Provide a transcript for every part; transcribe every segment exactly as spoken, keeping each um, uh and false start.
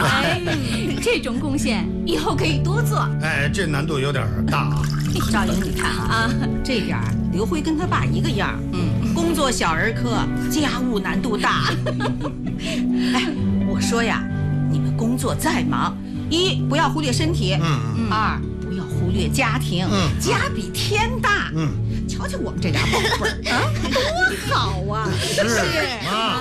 哎，这种贡献以后可以多做。 哎，这难度有点大啊。 赵莹，你看啊，这边刘辉跟他爸一个样，嗯，工作小儿科，家务难度大。哎，我说呀，你们工作再忙，一不要忽略身体，嗯嗯，二不要忽略家庭，嗯，家比天大，嗯，瞧瞧我们这俩宝贝儿啊，多好啊！ 是妈，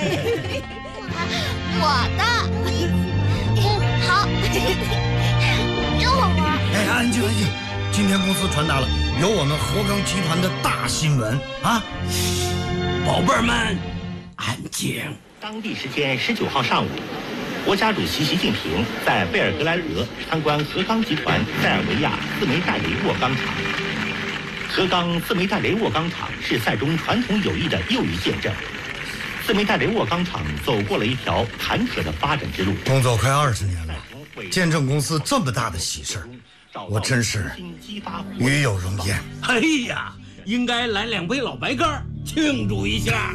我的，嗯，好，真好玩。 哎，安静安静。今天公司传达了有我们河钢集团的大新闻啊！ 宝贝儿们，安静。 当地时间十九号上午，国家主席习近平在贝尔格莱德参观河钢集团塞尔维亚四枚戴雷沃钢厂。河钢四枚戴雷沃钢厂是塞中传统友谊的又一见证。四枚戴雷沃钢厂走过了一条坎坷的发展之路， 工作快二十年了，见证公司这么大的喜事，我真是与有荣焉。 哎呀，应该来两杯老白干庆祝一下。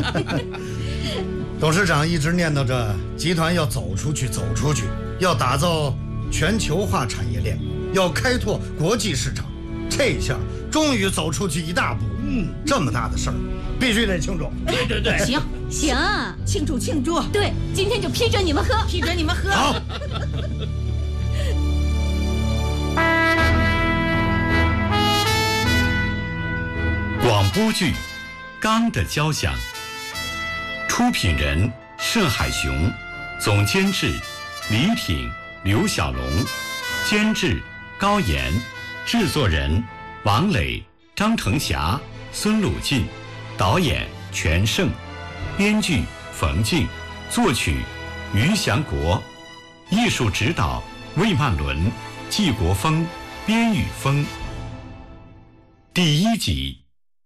董事长一直念叨着集团要走出去，走出去，要打造全球化产业链，要开拓国际市场。这下终于走出去一大步。嗯，这么大的事儿，必须得庆祝。 对对对， 行行， 庆祝庆祝。 对，今天就批准你们喝， 批准你们喝。 好。 广播剧《钢的交响》，出品人盛海雄，总监制李挺、刘小龙，监制高岩，制作人王磊、张成霞、孙鲁进，导演全胜，编剧冯静，作曲于祥国，艺术指导魏曼伦、季国峰、边宇峰。第一集。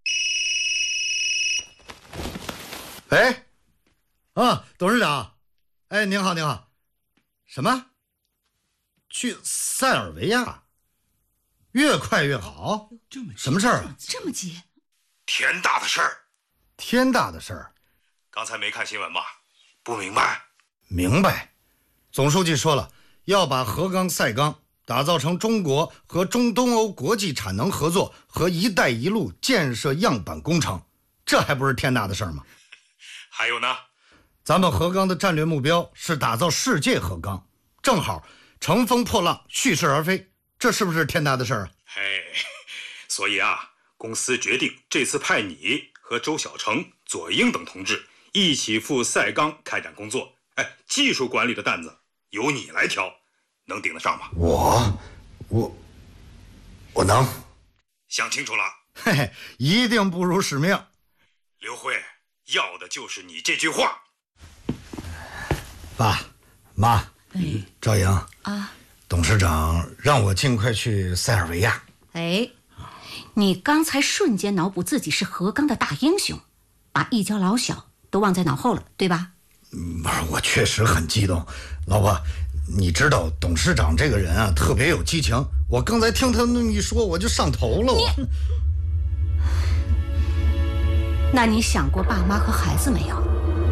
哎，啊，董事长，哎，您好，您好。什么？去塞尔维亚？越快越好？ 这么什么事儿啊？ 这么急？ 天大的事儿！ 天大的事儿！ 刚才没看新闻吗？不明白？ 明白。总书记说了，要把河钢、塞钢打造成中国和中东欧国际产能合作和“一带一路”建设样板工程，这还不是天大的事儿吗？ 还有呢， 咱们河钢的战略目标是打造世界河钢，正好乘风破浪，蓄势而飞，这是不是天大的事儿啊？ 嘿，所以啊，公司决定这次派你和周小成、左英等同志一起赴塞钢开展工作。哎，技术管理的担子由你来挑，能顶得上吗？ 我，我，我能。 想清楚了？ 嘿嘿，一定不辱使命。 刘辉，要的就是你这句话。 爸妈， 哎， 赵莹啊， 董事长让我尽快去塞尔维亚。 哎，你刚才瞬间脑补自己是河钢的大英雄，把一家老小都忘在脑后了，对吧？ 不是，我确实很激动。老婆，你知道董事长这个人啊，特别有激情。我刚才听他那么一说，我就上头了。我。 那你想过爸妈和孩子没有？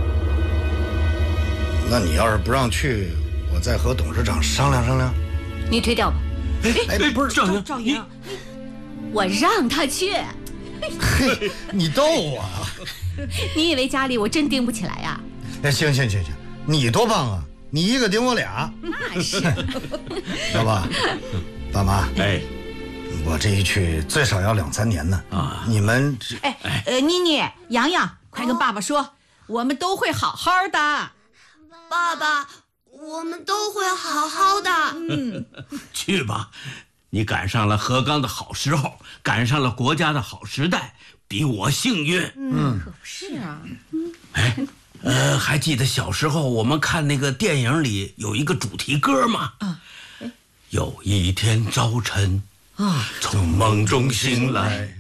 那你要是不让去，我再和董事长商量商量。 你推掉吧。 哎，不是赵莹， 赵莹， 我让他去。 嘿，你逗我啊！ 你以为家里我真盯不起来呀？ 哎，行行行行，你多棒啊！你一个顶我俩。 那是。 老爸，爸妈， 哎， 我这一去最少要两三年呢。啊，你们哎呃，妮妮、洋洋，快跟爸爸说，我们都会好好的。 爸爸，我们都会好好的。 嗯， 去吧，你赶上了河钢的好时候，赶上了国家的好时代，比我幸运。 嗯，可不是啊。 哎，呃，还记得小时候我们看那个电影里有一个主题歌吗？啊，有一天早晨啊，从梦中醒来，